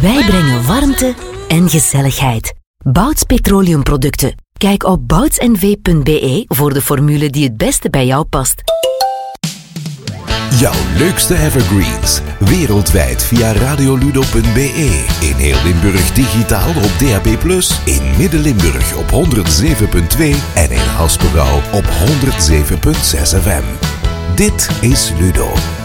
Wij brengen warmte en gezelligheid. Bouts Petroleumproducten. Kijk op boutsnv.be voor de formule die het beste bij jou past. Jouw leukste evergreens. Wereldwijd via radioludo.be. In heel Limburg digitaal op DAB+. In Midden-Limburg op 107.2. En in Haspengouw op 107.6 FM. Dit is Ludo.